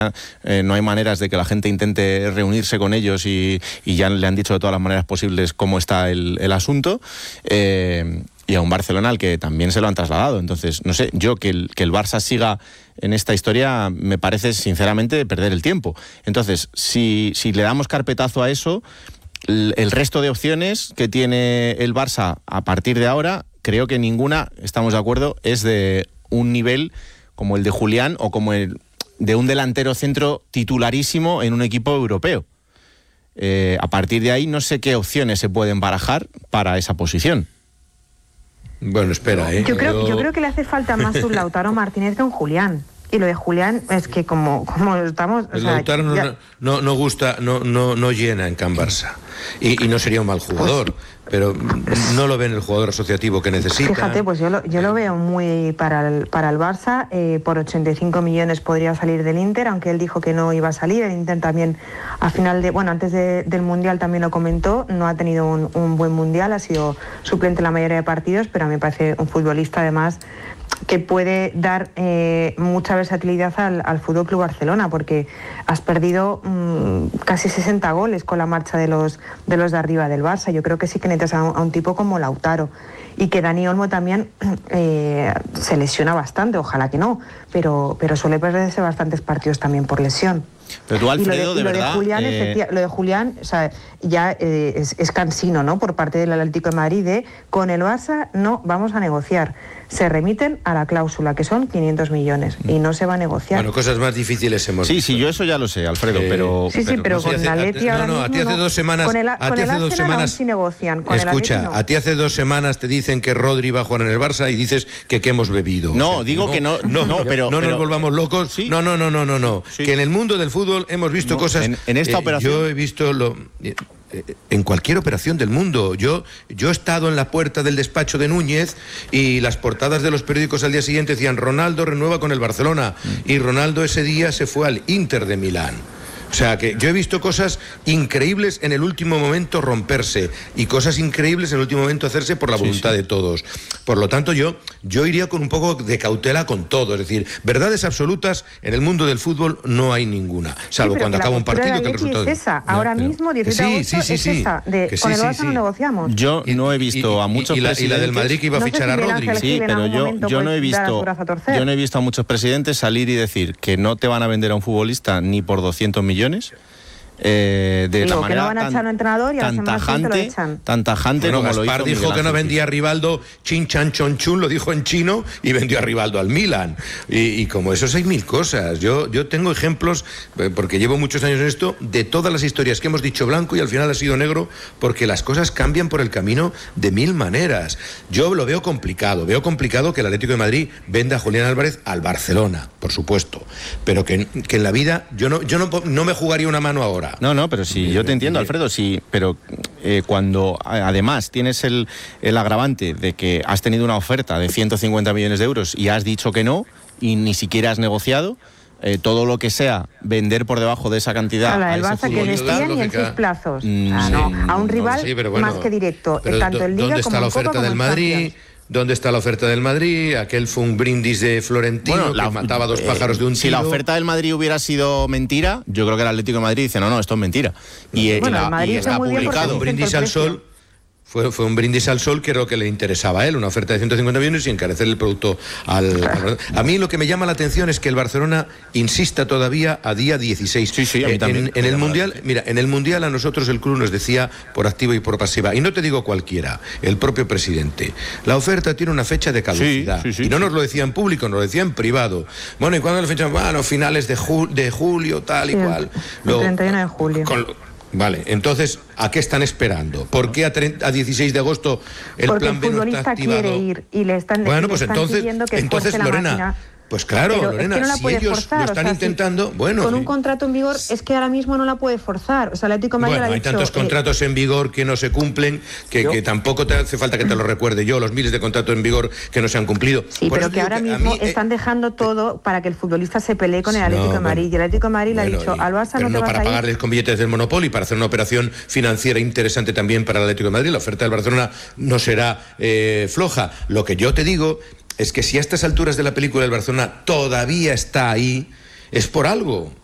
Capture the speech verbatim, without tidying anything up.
Eh, no hay maneras de que la gente intente reunirse con ellos y, y ya le han dicho de todas las maneras posibles cómo está el, el asunto. Eh, y a un Barcelona al que también se lo han trasladado. Entonces, no sé, yo que el, que el Barça siga en esta historia me parece sinceramente perder el tiempo. Entonces, si, si le damos carpetazo a eso, el, el resto de opciones que tiene el Barça a partir de ahora, creo que ninguna, estamos de acuerdo, es de un nivel como el de Julián o como el de un delantero centro titularísimo en un equipo europeo. Eh, a partir de ahí no sé qué opciones se pueden barajar para esa posición. Bueno, espera, ¿eh? Yo creo, yo creo que le hace falta más un Lautaro Martínez que un Julián. Y lo de Julián es que como, como estamos... El o sea, Lautaro no, ya... no, no gusta, no, no, no llena en Can Barça. Y, y no sería un mal jugador, pero no lo ven el jugador asociativo que necesita. Fíjate, pues yo lo, yo lo veo muy para el, para el Barça. Eh, por ochenta y cinco millones podría salir del Inter, aunque él dijo que no iba a salir. El Inter también, a final de, bueno, antes de, del Mundial también lo comentó. No ha tenido un, un buen Mundial, ha sido suplente en la mayoría de partidos, pero a mí me parece un futbolista además que puede dar eh, mucha versatilidad al, al F C Barcelona, porque has perdido mmm, casi sesenta goles con la marcha de los, de los de arriba del Barça. Yo creo que sí que necesitas a un, a un tipo como Lautaro, y que Dani Olmo también eh, se lesiona bastante, ojalá que no, pero, pero suele perderse bastantes partidos también por lesión. Pero tú, Alfredo, y lo de, de y lo verdad... De Julián, eh... efectiva, lo de Julián, o sea, ya eh, es, es cansino, ¿no?, por parte del Atlético de Madrid, de con el Barça no vamos a negociar. Se remiten a la cláusula, que son quinientos millones, y no se va a negociar. Bueno, cosas más difíciles hemos Sí, visto. sí, yo eso ya lo sé, Alfredo, eh... pero... Sí, sí, pero, pero con el Atleti ahora no, no, mismo a ti hace no. dos semanas... Con el, a con ti el hace dos Arsenal semanas... aún sí negocian, con Escucha, el Atleti no. a ti hace dos semanas te dicen que Rodri va a jugar en el Barça y dices que qué hemos bebido. No, o sea, digo no, que no, no, no, pero... No pero, nos volvamos locos. ¿sí? No, no, no, no, no, no. Sí. Que en el mundo del fútbol hemos visto no, cosas... En, en esta eh, operación... Yo he visto lo... Eh, en cualquier operación del mundo. Yo, yo he estado en la puerta del despacho de Núñez y las portadas de los periódicos al día siguiente decían Ronaldo renueva con el Barcelona, y Ronaldo ese día se fue al Inter de Milán. O sea, que yo he visto cosas increíbles en el último momento romperse y cosas increíbles en el último momento hacerse por la voluntad sí, sí. de todos. Por lo tanto, yo, yo iría con un poco de cautela con todo. Es decir, verdades absolutas en el mundo del fútbol no hay ninguna. Salvo sí, cuando acaba un partido que el resultado... Es esa. Ahora pero, mismo, diecisiete de agosto, sí, sí, sí, es esa. De, sí, con el Barça sí, sí. no negociamos. Yo no he visto y, y, a muchos y la, presidentes... Y la del Madrid que iba a no fichar sé si a Rodri. Sí, pero yo, yo, no he visto, yo no he visto a muchos presidentes salir y decir que no te van a vender a un futbolista ni por doscientos millones... Eh, de Digo, la manera que no van a tan, echar un entrenador y a la tan semana siguiente tajante, lo echan. tan tajante bueno, como Gaspar lo hizo dijo Miguel que no Ángel vendía a Rivaldo chin chan chon chun, lo dijo en chino, y vendió a Rivaldo al Milan. Y, y como esos hay mil cosas. Yo, yo tengo ejemplos, porque llevo muchos años en esto, de todas las historias que hemos dicho blanco y al final ha sido negro, porque las cosas cambian por el camino de mil maneras. Yo lo veo complicado, veo complicado que el Atlético de Madrid venda a Julián Álvarez al Barcelona, por supuesto, pero que, que en la vida yo no, yo no, no me jugaría una mano ahora. No, no, pero sí, yo te entiendo, Alfredo, sí, pero eh, cuando además tienes el, el agravante de que has tenido una oferta de ciento cincuenta millones de euros y has dicho que no, y ni siquiera has negociado, eh, todo lo que sea vender por debajo de esa cantidad... Claro, el Barça que decían y en seis plazos. Mm, ah, no, a un rival sí, bueno, más que directo, tanto en Liga ¿dónde como está la en Copa oferta como del en Madrid? Champions. ¿Dónde está la oferta del Madrid? Aquel fue un brindis de Florentino, bueno, la, que mataba dos pájaros de un tiro. Si la oferta del Madrid hubiera sido mentira, yo creo que el Atlético de Madrid dice, no, no, esto es mentira. Y, bueno, y, la, y está publicado. Un brindis al sol. Fue, fue un brindis al sol que era lo que le interesaba a él, una oferta de ciento cincuenta millones y encarecer el producto al, al... A mí lo que me llama la atención es que el Barcelona insista todavía a día dieciséis. Sí, sí, a mí también. En, en el Mundial, mira, en el Mundial a nosotros el club nos decía por activa y por pasiva, y no te digo cualquiera, el propio presidente, la oferta tiene una fecha de caducidad. Sí, sí, sí, y no nos lo decía en público, nos lo decía en privado. Bueno, ¿y cuándo la fecha? Bueno, finales de, ju de julio, tal y sí, cual. El treinta y uno de julio. Con, Vale, entonces, ¿a qué están esperando? ¿Por qué a, a dieciséis de agosto el Porque plan B no está activado? Porque el futbolista quiere ir y le están, bueno, le pues están entonces, pidiendo que entonces la Lorena, máquina. Pues claro, pero Lorena, es que no la si puede ellos forzar, lo están o sea, intentando, si, bueno... Con un sí. contrato en vigor, es que ahora mismo no la puede forzar. O sea, el Atlético de Madrid Bueno, ha hay dicho, tantos eh, contratos en vigor que no se cumplen, que, que tampoco te hace falta que te lo recuerde yo, los miles de contratos en vigor que no se han cumplido. Sí, Por pero que ahora que mismo mí, están dejando todo eh, para que el futbolista se pelee con el Atlético no, de Madrid. Bueno, y el Atlético de Madrid bueno, le ha dicho, y, al Barça no te no vas para a ir. pagarles con billetes del Monopoly, para hacer una operación financiera interesante también para el Atlético de Madrid. La oferta del Barcelona no será eh, floja. Lo que yo te digo es que si a estas alturas de la película el Barcelona todavía está ahí, es por algo.